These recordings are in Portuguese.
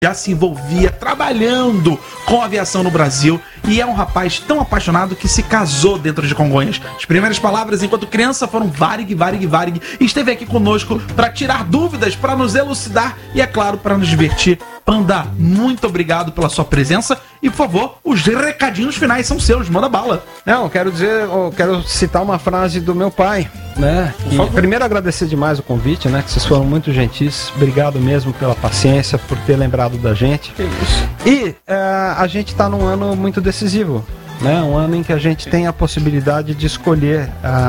já se envolvia trabalhando com a aviação no Brasil e é um rapaz tão apaixonado que se casou dentro de Congonhas. As primeiras palavras enquanto criança foram Varig, Varig, Varig, e esteve aqui conosco para tirar dúvidas, para nos elucidar e, é claro, para nos divertir. Panda, muito obrigado pela sua presença e, por favor, os recadinhos finais são seus, manda bala. Não, quero citar uma frase do meu pai, né? Primeiro agradecer demais o convite, né? Que vocês foram muito gentis, obrigado mesmo pela paciência, por ter lembrado da gente. Que isso. E a gente está num ano muito decisivo, né? Um ano em que a gente tem a possibilidade de escolher,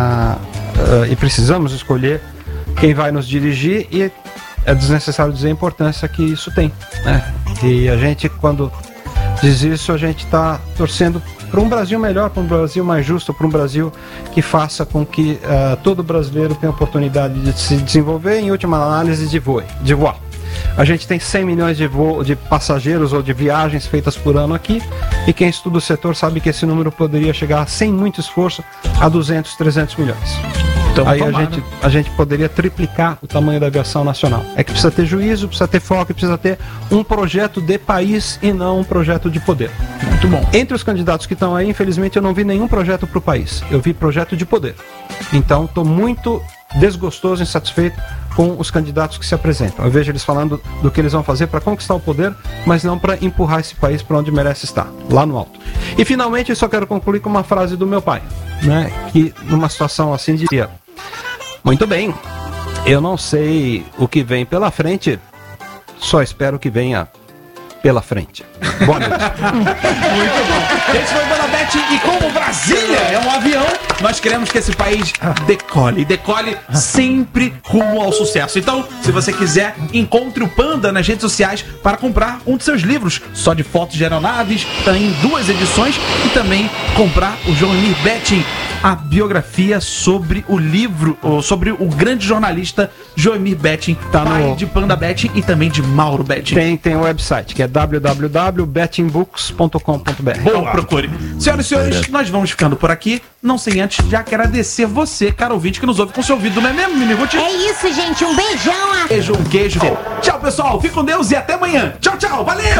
e precisamos escolher quem vai nos dirigir, e é desnecessário dizer a importância que isso tem, né? E a gente, quando diz isso, a gente está torcendo para um Brasil melhor, para um Brasil mais justo, para um Brasil que faça com que todo brasileiro tenha a oportunidade de se desenvolver, em última análise, de voar. A gente tem 100 milhões de passageiros ou de viagens feitas por ano aqui, e quem estuda o setor sabe que esse número poderia chegar, sem muito esforço, a 200, 300 milhões. Então, aí a gente poderia triplicar o tamanho da aviação nacional. É que precisa ter juízo, precisa ter foco, precisa ter um projeto de país e não um projeto de poder. Muito bom. Entre os candidatos que estão aí, infelizmente, eu não vi nenhum projeto para o país. Eu vi projeto de poder. Então, estou muito desgostoso e insatisfeito com os candidatos que se apresentam. Eu vejo eles falando do que eles vão fazer para conquistar o poder, mas não para empurrar esse país para onde merece estar, lá no alto. E, finalmente, eu só quero concluir com uma frase do meu pai, né? Que, numa situação assim, diria: muito bem, eu não sei o que vem pela frente, só espero que venha pela frente. Boa noite. Muito bom. Esse foi o Bonabete, e como Brasília é um avião, nós queremos que esse país decole sempre rumo ao sucesso. Então, se você quiser, encontre o Panda nas redes sociais para comprar um de seus livros, só de fotos de aeronaves, tem 2 edições, e também comprar o Joemir Betting, a biografia sobre o livro, ou sobre o grande jornalista Joemir Betting, pai de Panda Betting e também de Mauro Betting. Tem um website que é www.bettingbooks.com.br. Boa, procure. Senhoras e senhores, nós vamos ficando por aqui. Não sem antes já quero agradecer você, caro ouvinte, que nos ouve com seu ouvido, não é mesmo, Mini Ruth? É isso, gente. Um beijão. Beijo, um queijo. Tchau, pessoal. Fique com Deus e até amanhã. Tchau, tchau. Valeu!